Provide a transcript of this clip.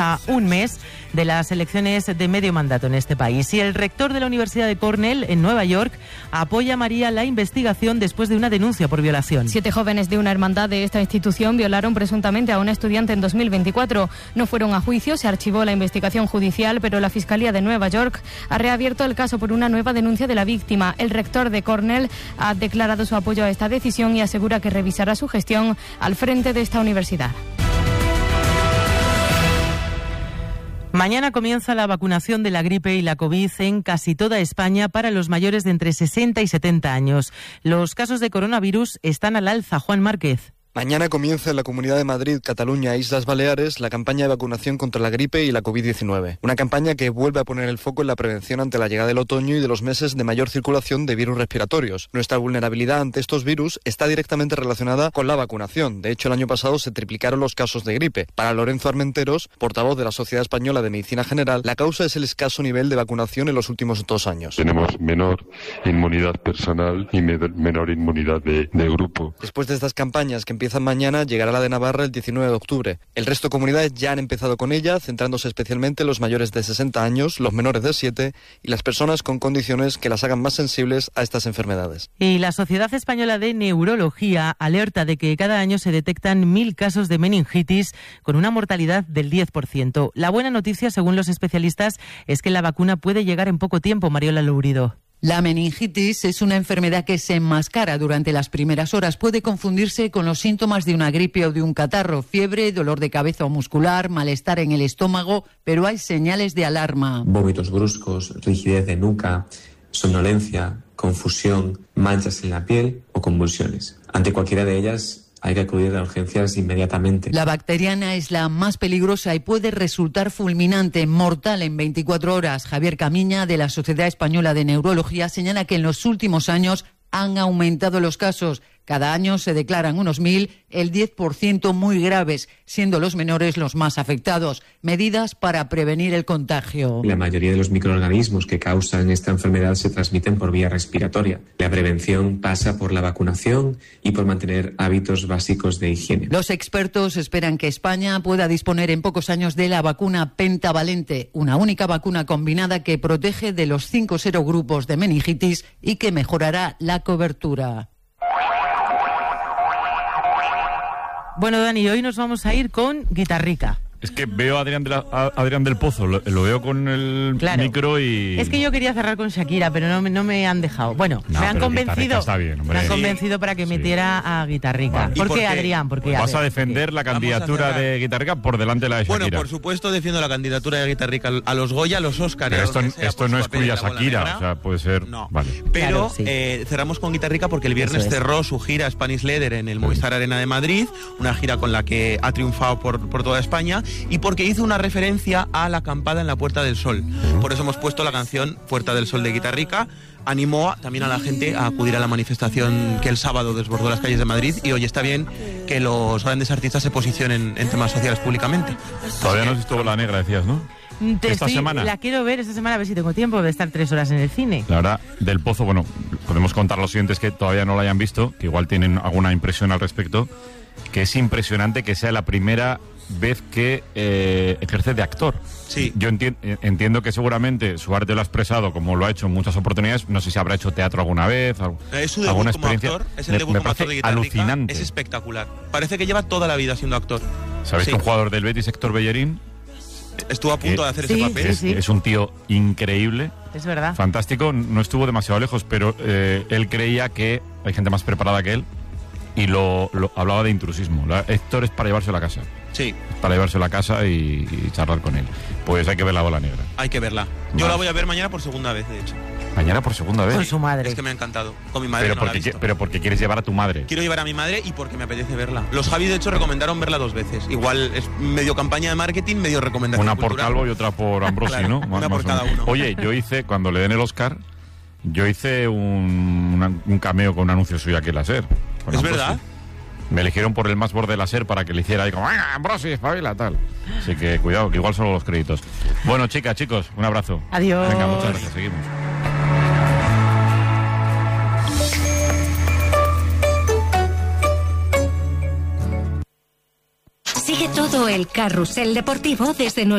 a un mes de las elecciones de medio mandato en este país. Y el rector de la Universidad de Cornell, en Nueva York, apoya a María la investigación después de una denuncia por violación. 7 jóvenes de una hermandad de esta institución violaron presuntamente a una estudiante en 2024. No fueron a juicio, se archivó la investigación judicial, pero la Fiscalía de Nueva York ha reabierto el caso por una nueva denuncia de la víctima. El rector de Cornell ha declarado su apoyo a esta decisión y asegura que revisará su gestión al frente de esta universidad. Mañana comienza la vacunación de la gripe y la COVID en casi toda España para los mayores de entre 60 y 70 años. Los casos de coronavirus están al alza. Juan Márquez. Mañana comienza en la Comunidad de Madrid, Cataluña e Islas Baleares la campaña de vacunación contra la gripe y la COVID-19. Una campaña que vuelve a poner el foco en la prevención ante la llegada del otoño y de los meses de mayor circulación de virus respiratorios. Nuestra vulnerabilidad ante estos virus está directamente relacionada con la vacunación. De hecho, el año pasado se triplicaron los casos de gripe. Para Lorenzo Armenteros, portavoz de la Sociedad Española de Medicina General, la causa es el escaso nivel de vacunación en los últimos 2 años. Tenemos menor inmunidad personal y menor inmunidad de grupo. Después de estas campañas que empiezan mañana, llegará la de Navarra el 19 de octubre. El resto de comunidades ya han empezado con ella, centrándose especialmente en los mayores de 60 años, los menores de 7 y las personas con condiciones que las hagan más sensibles a estas enfermedades. Y la Sociedad Española de Neurología alerta de que cada año se detectan 1.000 casos de meningitis con una mortalidad del 10%. La buena noticia, según los especialistas, es que la vacuna puede llegar en poco tiempo. Mariola Lourido. La meningitis es una enfermedad que se enmascara durante las primeras horas. Puede confundirse con los síntomas de una gripe o de un catarro, fiebre, dolor de cabeza o muscular, malestar en el estómago, pero hay señales de alarma. Vómitos bruscos, rigidez de nuca, somnolencia, confusión, manchas en la piel o convulsiones. Ante cualquiera de ellas, hay que acudir a urgencias inmediatamente. La bacteriana es la más peligrosa y puede resultar fulminante, mortal en 24 horas. Javier Camiña, de la Sociedad Española de Neurología, señala que en los últimos años han aumentado los casos. Cada año se declaran unos 1.000, el 10% muy graves, siendo los menores los más afectados. Medidas para prevenir el contagio. La mayoría de los microorganismos que causan esta enfermedad se transmiten por vía respiratoria. La prevención pasa por la vacunación y por mantener hábitos básicos de higiene. Los expertos esperan que España pueda disponer en pocos años de la vacuna pentavalente, una única vacuna combinada que protege de los 5 serogrupos de meningitis y que mejorará la cobertura. Bueno, Dani, hoy nos vamos a ir con Guitarrica. Es que veo a Adrián del Pozo, lo veo con el micro y... Es que yo quería cerrar con Shakira, pero no me han dejado. Bueno, me han convencido. Está bien, hombre. Me han convencido para que metiera a Guitarrica. Vale. ¿Por qué, Adrián? Porque vas a defender la candidatura de Guitarrica por delante de la de Shakira. Bueno, por supuesto defiendo la candidatura de Guitarrica a los Goya, a los Oscars. Pero esto no es cuya Shakira, o sea, puede ser... No. Vale. Pero claro, sí. Cerramos con Guitarrica porque el viernes cerró su gira Spanish Leather en el Movistar Arena de Madrid, una gira con la que ha triunfado por toda España, y porque hizo una referencia a la acampada en la Puerta del Sol. Por eso hemos puesto la canción Puerta del Sol de Guitarrica. Animó también a la gente a acudir a la manifestación que el sábado desbordó las calles de Madrid, y hoy está bien que los grandes artistas se posicionen en temas sociales públicamente. Todavía no has visto La Negra, decías, ¿no? Esta semana. La quiero ver esta semana, a ver si tengo tiempo de estar 3 horas en el cine. La verdad, del Pozo, bueno, podemos contar a los siguientes que todavía no lo hayan visto, que igual tienen alguna impresión al respecto, que es impresionante que sea la primera vez que ejerce de actor. Sí. Yo entiendo que seguramente su arte lo ha expresado como lo ha hecho en muchas oportunidades. No sé si habrá hecho teatro alguna vez, es su debut alguna como experiencia. Actor, es el debut como actor de Guitarrica. Alucinante. Es espectacular. Parece que lleva toda la vida siendo actor. ¿Sabéis que un jugador del Betis, Héctor Bellerín, estuvo a punto de hacer ese papel? Sí. Es un tío increíble. Es verdad. Fantástico. No estuvo demasiado lejos, pero él creía que hay gente más preparada que él y lo hablaba de intrusismo. Héctor es para llevárselo a casa. Sí. Para llevárselo a casa y charlar con él. Pues hay que ver La Bola Negra. Hay que verla. Yo la voy a ver mañana por segunda vez, de hecho. ¿Mañana por segunda vez? Con su madre. Es que me ha encantado. Con mi madre Pero porque quieres llevar a tu madre. Quiero llevar a mi madre y porque me apetece verla. Los Javi, de hecho, recomendaron verla 2 veces. Igual es medio campaña de marketing, medio recomendación Una cultural. por Calvo y otra por Ambrosi, claro, ¿no? Una por cada uno. Oye, yo hice, cuando le den el Oscar, un cameo con un anuncio suyo aquí en la SER. ¿Es verdad? Me eligieron por el más borde de la SER para que le hiciera ahí como Ambrosi, espabila, tal. Así que cuidado, que igual solo los créditos. Bueno, chicos, un abrazo. Adiós. Venga, muchas gracias, seguimos. Sigue todo el carrusel deportivo desde nuestro